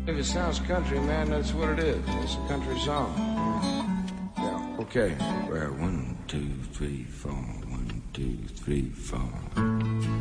If it sounds country, man, that's what it is. It's a country song. Yeah, okay. Well, 1, 2, 3, 4. 1, 2, 3, 4.